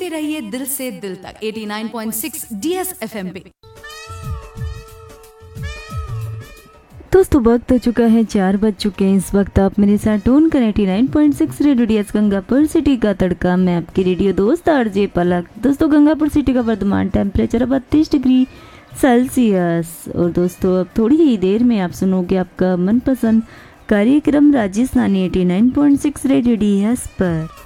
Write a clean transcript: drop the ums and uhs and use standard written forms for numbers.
सुनते रहिए दिल से दिल तक 89.6 डीएस एफएम पे। दोस्तों वक्त हो चुका है 4 बज चुके हैं। इस वक्त आप मेरे साथ टून कर 89.6 रेडियो डीएस गंगापुर सिटी का तड़का। मैं आपकी रेडियो दोस्त आरजे पलक। दोस्तों गंगापुर सिटी का वर्तमान टेम्परेचर 32 डिग्री सेल्सियस। और दोस्तों अब थोड़ी ही देर में आप सुनोगे आपका मनपसंद कार्यक्रम राजस्थानी 89.6 रेडियो डीएस पर।